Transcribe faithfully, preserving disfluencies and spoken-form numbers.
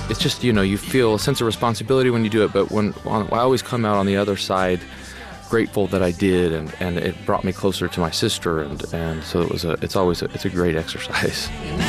it's just, you know, you feel a sense of responsibility when you do it, but when I always come out on the other side grateful that I did, and, and it brought me closer to my sister, and, and so it was a, it's always a, it's a great exercise.